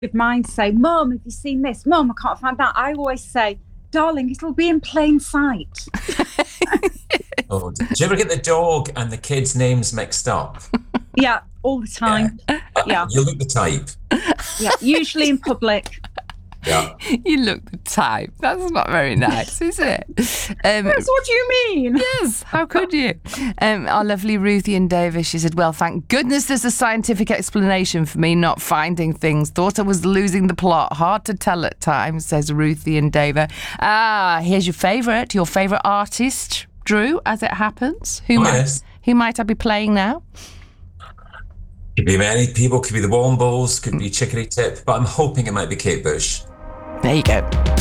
Of mine say, Mum, have you seen this? Mum, I can't find that. I always say, darling, it'll be in plain sight. Oh, do you ever get the dog and the kids' names mixed up? Yeah, all the Yeah. time. Yeah, You look the type. yeah, usually in public. Yeah. You look the type. That's not very nice, is it? That's what you mean. Yes, how could you? Our lovely Ruthie and Davis, she said, well, thank goodness there's a scientific explanation for me not finding things. Thought I was losing the plot. Hard to tell at times, says Ruthie and David. Here's your favourite artist, Drew, as it happens. Who might I be playing now? Could be many people, could be the Wombos, could be Chicory Tip, but I'm hoping it might be Kate Bush. There you go.